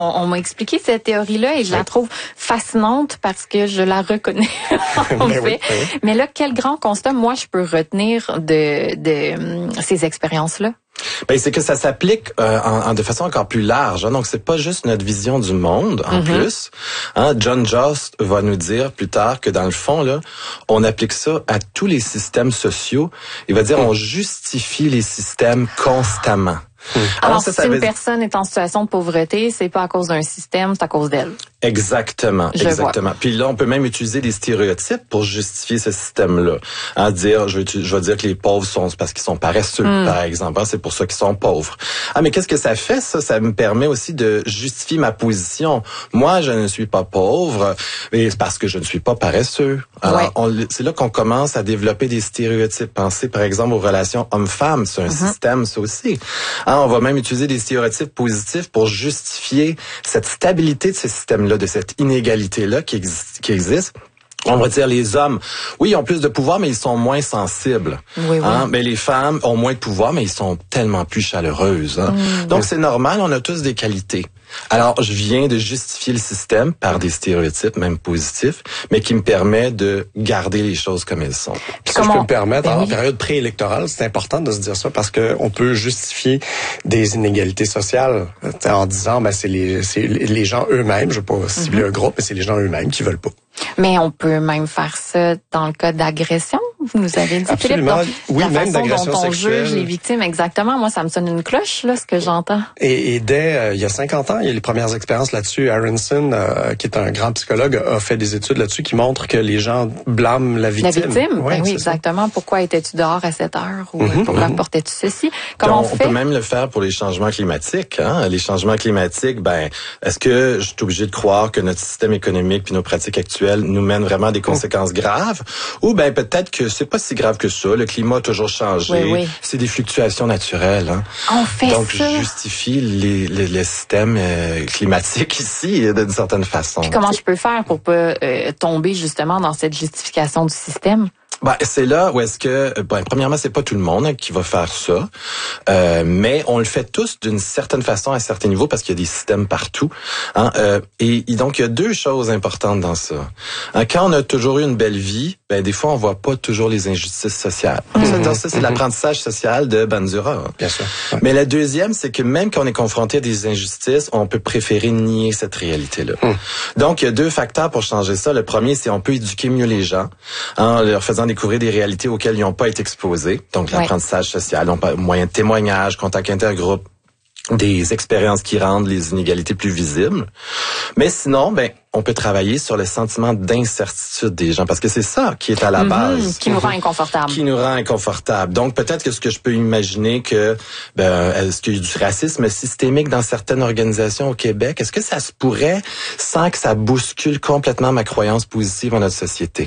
On m'a expliqué cette théorie-là et je la trouve fascinante parce que je la reconnais en fait. Oui. Mais là, quel grand constat, moi, je peux retenir de ces expériences-là? Ben, c'est que ça s'applique de façon encore plus large. Hein. Donc, c'est pas juste notre vision du monde, en plus. Hein. John Jost va nous dire plus tard que, dans le fond, là, on applique ça à tous les systèmes sociaux. Il va dire on justifie les systèmes constamment. Alors, si une personne est en situation de pauvreté, c'est pas à cause d'un système, c'est à cause d'elle. Exactement. Puis là, on peut même utiliser des stéréotypes pour justifier ce système-là. Hein, je vais dire que les pauvres sont parce qu'ils sont paresseux, par exemple. Hein, c'est pour ça qu'ils sont pauvres. Ah, mais qu'est-ce que ça fait, ça? Ça me permet aussi de justifier ma position. Moi, je ne suis pas pauvre, mais c'est parce que je ne suis pas paresseux. Alors, c'est là qu'on commence à développer des stéréotypes. Pensez, par exemple, aux relations hommes-femmes. C'est un système, ça aussi. Hein, on va même utiliser des stéréotypes positifs pour justifier cette stabilité de ce système-là, de cette inégalité-là qui existe. On va dire les hommes, oui, ils ont plus de pouvoir, mais ils sont moins sensibles. Oui. Hein? Mais les femmes ont moins de pouvoir, mais ils sont tellement plus chaleureuses. Hein? Donc, c'est normal, on a tous des qualités. Alors, je viens de justifier le système par des stéréotypes, même positifs, mais qui me permet de garder les choses comme elles sont. Si je peux me permettre, en période préélectorale, c'est important de se dire ça parce que on peut justifier des inégalités sociales en disant, c'est les gens eux-mêmes, je veux pas cibler un groupe, mais c'est les gens eux-mêmes qui veulent pas. Mais on peut même faire ça dans le cas d'agression, vous nous avez dit, Absolument. Philippe. Donc, oui, la même façon d'agression dont on sexuelle. juge les victimes, exactement. Moi, ça me sonne une cloche, là, ce que j'entends. Et dès il y a 50 ans, il y a les premières expériences là-dessus. Aronson, qui est un grand psychologue, a fait des études là-dessus qui montrent que les gens blâment la victime. La victime, oui, exactement. Pourquoi étais-tu dehors à cette heure? Ou pourquoi portais-tu ceci? Comment on fait? On peut même le faire pour les changements climatiques. Hein? Les changements climatiques, est-ce que je suis obligé de croire que notre système économique puis nos pratiques actuelles nous mènent vraiment à des conséquences graves? Ou peut-être que c'est pas si grave que ça. Le climat a toujours changé. Oui. C'est des fluctuations naturelles. Hein? On fait Donc, ça. je justifie les systèmes climatiques ici d'une certaine façon. Puis comment je peux faire pour pas tomber justement dans cette justification du système? C'est là où est-ce que, premièrement, c'est pas tout le monde qui va faire ça, mais on le fait tous d'une certaine façon à certains niveaux parce qu'il y a des systèmes partout. Hein, et donc, il y a deux choses importantes dans ça. Hein, quand on a toujours eu une belle vie, des fois, on voit pas toujours les injustices sociales. Ça, c'est l'apprentissage social de Bandura. Bien sûr. Ouais. Mais la deuxième, c'est que même quand on est confronté à des injustices, on peut préférer nier cette réalité-là. Donc, il y a deux facteurs pour changer ça. Le premier, c'est on peut éduquer mieux les gens en leur faisant découvrir des réalités auxquelles ils n'ont pas été exposés. Donc, l'apprentissage social, moyen de témoignage, contact intergroupe, des expériences qui rendent les inégalités plus visibles. Mais sinon, on peut travailler sur le sentiment d'incertitude des gens, parce que c'est ça qui est à la base. Qui nous rend inconfortable. Qui nous rend inconfortable. Donc, peut-être que ce que je peux imaginer que, est-ce qu'il y a du racisme systémique dans certaines organisations au Québec? Est-ce que ça se pourrait sans que ça bouscule complètement ma croyance positive en notre société?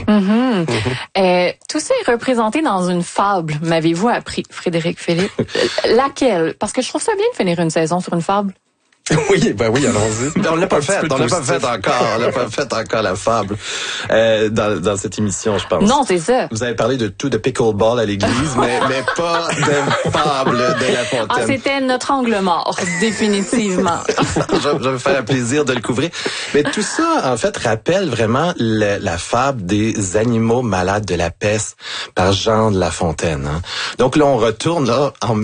Tout ça est représenté dans une fable, m'avez-vous appris, Frédéric Philippe? Laquelle? Parce que je trouve ça bien de finir une saison sur une fable. Oui, allons-y. On l'a pas fait encore la fable dans cette émission, je pense. Non, c'est ça. Vous avez parlé de tout de pickleball à l'église, mais pas de fable de La Fontaine. C'était notre angle mort, définitivement. Je vais me faire un plaisir de le couvrir. Mais tout ça, en fait, rappelle vraiment la fable des animaux malades de la peste par Jean de La Fontaine. Hein. Donc là, on retourne en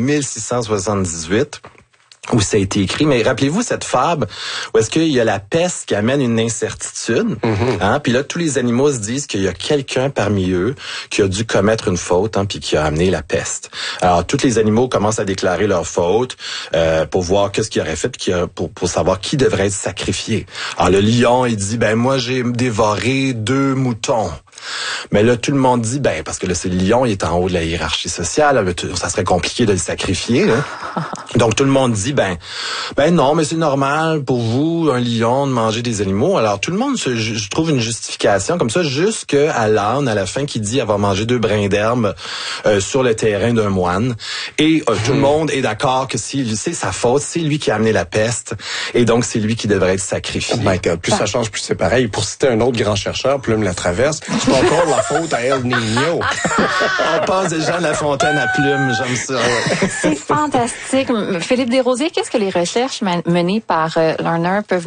1678. Où ça a été écrit. Mais rappelez-vous cette fable où est-ce qu'il y a la peste qui amène une incertitude. Hein? Puis là, tous les animaux se disent qu'il y a quelqu'un parmi eux qui a dû commettre une faute, puis qui a amené la peste. Alors, tous les animaux commencent à déclarer leur faute pour voir qu'est-ce qu'ils auraient fait, pour savoir qui devrait être sacrifié. Alors, le lion, il dit, moi, j'ai dévoré 2 moutons. Mais là, tout le monde dit, parce que là, c'est le lion, il est en haut de la hiérarchie sociale, ça serait compliqué de le sacrifier. Là. Donc, tout le monde dit, non, mais c'est normal pour vous, un lion, de manger des animaux. Alors, tout le monde je trouve une justification comme ça, jusqu'à l'âne, à la fin, qui dit avoir mangé 2 brins d'herbe sur le terrain d'un moine. Et tout le monde est d'accord que c'est sa faute, c'est lui qui a amené la peste, et donc c'est lui qui devrait être sacrifié. Oh my God, plus ça change, plus c'est pareil. Pour citer un autre grand chercheur, Plume la Traverse, c'est encore la faute à El Niño. On passe déjà de La Fontaine à Plume, j'aime ça. C'est fantastique. Philippe Desrosiers, qu'est-ce que les recherches menées par Lerner peuvent